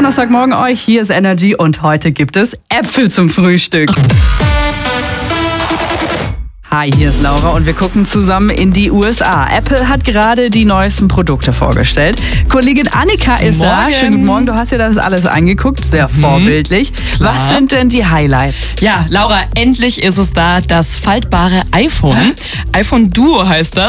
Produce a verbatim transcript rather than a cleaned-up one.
Donnerstagmorgen euch. Hier ist Energy und heute gibt es Äpfel zum Frühstück. Hi, hier ist Laura und wir gucken zusammen in die U S A. Apple hat gerade die neuesten Produkte vorgestellt. Kollegin Annika ist da. Schönen guten Morgen, du hast ja das alles angeguckt, sehr mhm. vorbildlich. Klar. Was sind denn die Highlights? Ja, Laura, endlich ist es da, das faltbare iPhone. iPhone Duo heißt das.